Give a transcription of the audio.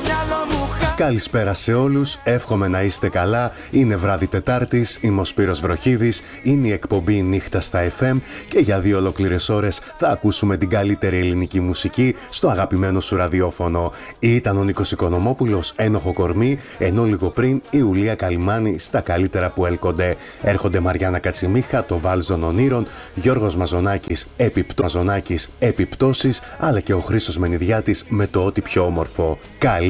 Καλησπέρα σε όλους, εύχομαι να είστε καλά. Είναι βράδυ Τετάρτης, είμαι ο Σπύρος Βροχίδης, είναι η εκπομπή Νύχτα στα FM και για 2 ολόκληρες ώρες θα ακούσουμε την καλύτερη ελληνική μουσική στο αγαπημένο σου ραδιόφωνο. Ήταν ο Νίκος Οικονομόπουλος, Ένοχο κορμί, ενώ λίγο πριν η Ουλία Καλυμάνη στα καλύτερα που έλκονται. Έρχονται Μαριάννα Κατσιμίχα, το Βάλζον Ονείρων, Γιώργος Μαζονάκης, Επιπτώσεις, αλλά και ο Χρήστος Μενιδιάτης με το ό,τι πιο όμορφο. Καλή